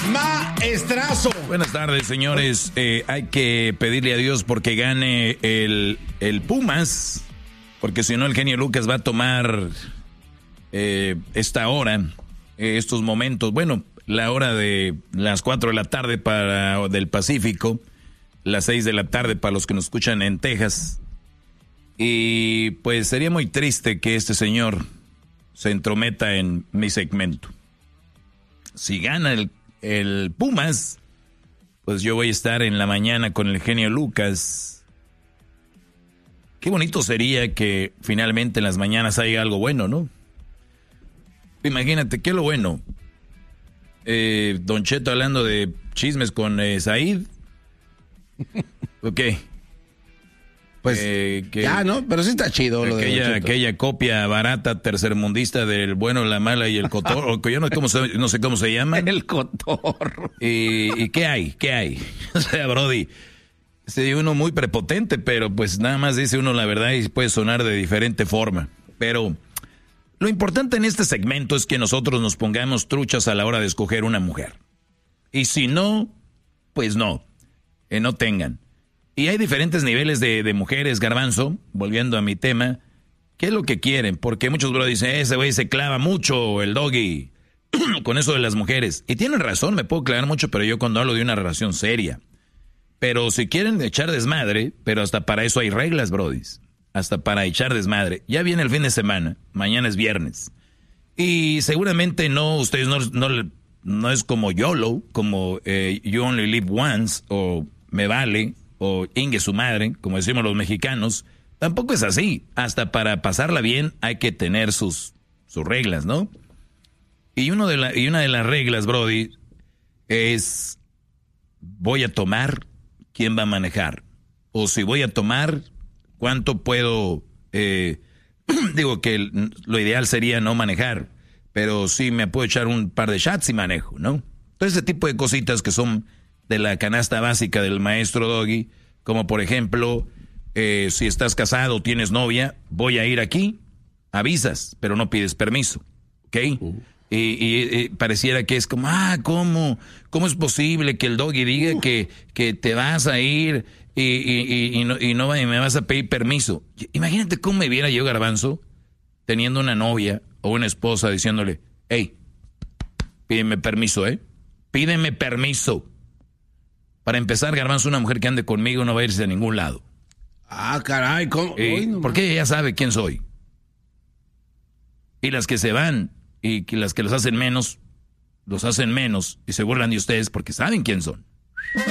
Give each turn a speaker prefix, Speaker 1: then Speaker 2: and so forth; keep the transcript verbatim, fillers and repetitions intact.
Speaker 1: Maestrazo.
Speaker 2: Buenas tardes, señores. Eh, hay que pedirle a Dios porque gane el, el Pumas, porque si no el genio Lucas va a tomar eh, esta hora, eh, estos momentos. Bueno, la hora de las cuatro de la tarde para del Pacífico, las seis de la tarde para los que nos escuchan en Texas. Y pues sería muy triste que este señor se entrometa en mi segmento. Si gana el, el Pumas, pues yo voy a estar en la mañana con el genio Lucas. Qué bonito sería que finalmente en las mañanas haya algo bueno, ¿no? Imagínate, ¿qué es lo bueno? Eh, Don Cheto hablando de chismes con eh, Said. Ok.
Speaker 1: Pues
Speaker 2: eh, que,
Speaker 1: ya, ¿no? Pero sí está chido lo
Speaker 2: aquella,
Speaker 1: de Don Cheto.
Speaker 2: aquella copia barata, tercermundista del bueno, la mala y el cotorro. Yo no, cómo se, no sé cómo se llama.
Speaker 1: El cotorro.
Speaker 2: ¿Y, y qué hay? ¿Qué hay? O sea, Brody, se uno muy prepotente, pero pues nada más dice uno la verdad y puede sonar de diferente forma. Pero lo importante en este segmento es que nosotros nos pongamos truchas a la hora de escoger una mujer. Y si no, pues no. Que no tengan. Y hay diferentes niveles de, de mujeres, Garbanzo, volviendo a mi tema. ¿Qué es lo que quieren? Porque muchos bro dicen, ese güey se clava mucho, el doggy, con eso de las mujeres. Y tienen razón, me puedo clavar mucho, pero yo cuando hablo de una relación seria. Pero si quieren echar desmadre, pero hasta para eso hay reglas, brodis. Hasta para echar desmadre. Ya viene el fin de semana, mañana es viernes. Y seguramente no, ustedes no, no, no es como YOLO, como eh, You Only Live Once, o Me Vale, o Ingue su madre, como decimos los mexicanos. Tampoco es así. Hasta para pasarla bien hay que tener sus, sus reglas, ¿no? Y, uno de la, y una de las reglas, Brody, es voy a tomar, ¿quién va a manejar? O si voy a tomar, ¿cuánto puedo? Eh, digo que lo ideal sería no manejar, pero sí me puedo echar un par de shots y manejo, ¿no? Todo ese tipo de cositas que son de la canasta básica del maestro Doggy, como por ejemplo, eh, si estás casado o tienes novia, voy a ir aquí, avisas, pero no pides permiso, ¿ok? Uh. Y, y, y pareciera que es como, ah, ¿cómo? ¿Cómo es posible que el Doggy diga uh. que, que te vas a ir y, y, y, y, no, y no y me vas a pedir permiso? Imagínate cómo me viera yo, Garbanzo, teniendo una novia o una esposa diciéndole, hey, pídeme permiso, ¿eh? Pídeme permiso. Para empezar, Garbanzo, una mujer que ande conmigo no va a irse a ningún lado.
Speaker 1: Ah, caray, ¿cómo?
Speaker 2: Eh,
Speaker 1: no,
Speaker 2: porque ella ya sabe quién soy. Y las que se van y que las que los hacen menos, los hacen menos y se burlan de ustedes porque saben quién son.